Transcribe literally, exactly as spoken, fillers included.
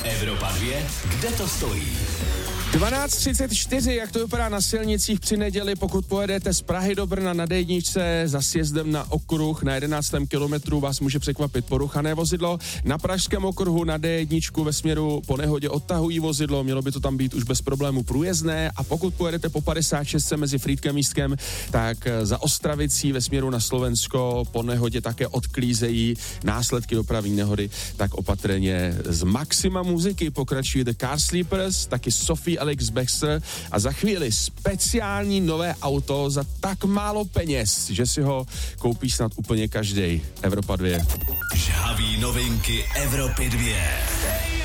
Evropa dvě, kde to stojí? dvanáct třicet čtyři, jak to vypadá na silnicích při neděli, pokud pojedete z Prahy do Brna na dé jedničce za sjezdem na okruh na jedenáctém kilometru, vás může překvapit poruchané vozidlo. Na pražském okruhu na dé jedničku ve směru po nehodě odtahují vozidlo, mělo by to tam být už bez problému průjezdné, a pokud pojedete po padesát šest před Frýdkem Místkem, tak za Ostravicí ve směru na Slovensko po nehodě také odklízejí následky dopravní nehody, tak opatrně. Z Maxima muziky pokračují The Car Sleepers, taky Sophie Alex Baxter a za chvíli speciální nové auto za tak málo peněz, že si ho koupí snad úplně každej. Evropa dvě. Žhavý novinky Evropy dvě.